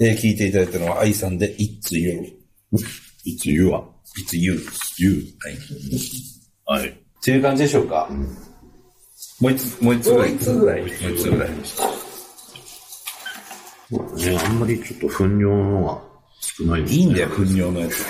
聞いていただいたのは愛さんで It's You。It's You は It's You。 You。 はい。はい。っていう感じでしょうか。もう一つぐらい。 もう一つぐらい。そうね、あんまりちょっと糞尿のは少ないんですね。 いいんだよ、糞尿のやつ。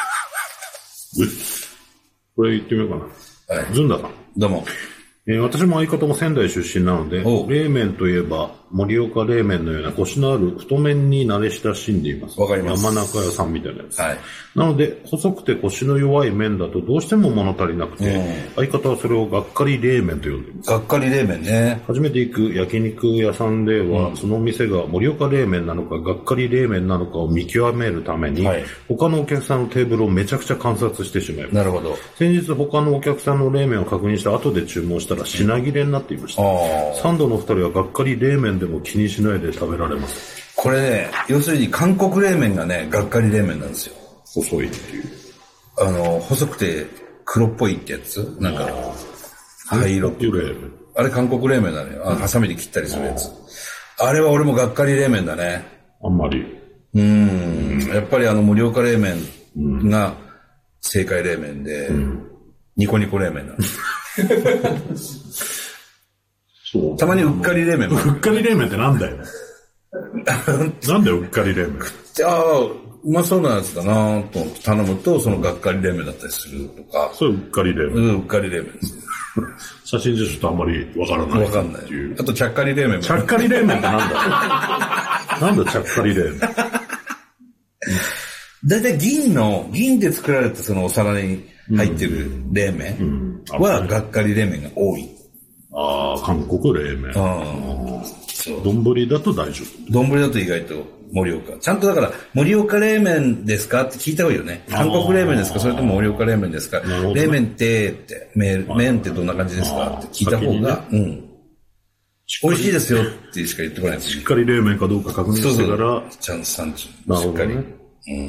これ言ってみようかな。はい。ずんださん。 どうも。 私も相方も仙台出身なので、冷麺といえば、盛岡冷麺のようなコシのある太麺に慣れ親しんでいます。 わかります。 山中屋さんみたいなやつ。 はい。 なので、細くてコシの弱い麺だとどうしても物足りなくて、相方はそれをがっかり冷麺と呼んでいます。 がっかり冷麺ね。 初めて行く焼肉屋さんでは、その店が盛岡冷麺なのか、がっかり冷麺なのかを見極めるために、他のお客さんのテーブルをめちゃくちゃ観察してしまいます。 なるほど。 先日他のお客さんの冷麺を確認した後で注文したら品切れになっていました。サンドの二人はがっかり冷麺でも気にしないで食べられます。 これね、要するに韓国冷麺がね、がっかり冷麺なんですよ。 細いっていう。 細くて黒っぽいってやつなんか、灰色っていう。あれ韓国冷麺だね。ハサミで切ったりするやつ。あれは俺もがっかり冷麺だね。 あんまり。 やっぱり盛岡冷麺が正解冷麺で、ニコニコ冷麺なんです。そうたまにうっかり冷麺も。 うっかり冷麺ってなんだよ。なんだよ、うっかり冷麺。 うまそうなやつだなと頼むと、そのがっかり冷麺だったりするとか。 そういううっかり冷麺。 うっかり冷麺です。 写真じゃちょっとあんまりわからない。 わかんない。あと、ちゃっかり冷麺も。 ちゃっかり冷麺ってなんだなんだちゃっかり冷麺。 だいたい銀で作られたそのお皿に入ってる冷麺はがっかり冷麺が多い。 韓国冷麺。丼だと大丈夫。 丼だと意外と盛岡。ちゃんとだから、盛岡冷麺ですかって聞いた方がいいよね。韓国冷麺ですかそれとも盛岡冷麺ですか冷麺って、麺ってどんな感じですかって聞いた方が、美味しいですよってしか言ってこない。 しっかり冷麺かどうか確認してから。 ちゃんと産地。 しっかり。